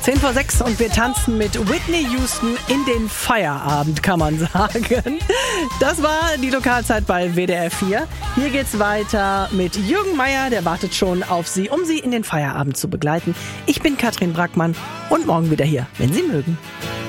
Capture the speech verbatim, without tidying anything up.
zehn vor sechs und wir tanzen mit Whitney Houston in den Feierabend, kann man sagen. Das war die Lokalzeit bei W D R vier. Hier geht's weiter mit Jürgen Meier, der wartet schon auf Sie, um Sie in den Feierabend zu begleiten. Ich bin Katrin Brackmann und morgen wieder hier, wenn Sie mögen.